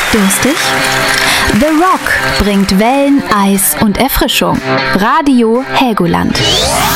Durstig? The Rock bringt Wellen, Eis und Erfrischung. Radio Helgoland.